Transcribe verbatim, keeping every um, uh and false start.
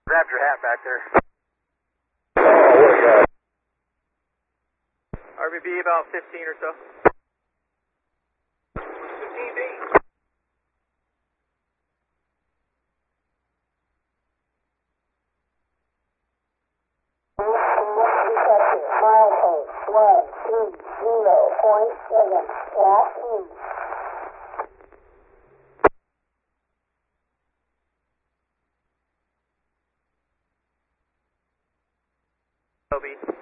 Grabbed your hat back there. Oh, what a guy. R B B about fifteen or so. fifteen B. one two zero point seven, last move. Toby.